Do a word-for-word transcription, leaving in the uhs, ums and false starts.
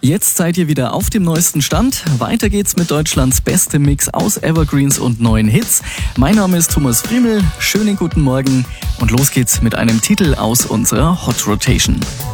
Jetzt seid ihr wieder auf dem neuesten Stand. Weiter geht's mit Deutschlands bestem Mix aus Evergreens und neuen Hits. Mein Name ist Thomas Friemel. Schönen guten Morgen und los geht's mit einem Titel aus unserer Hot Rotation.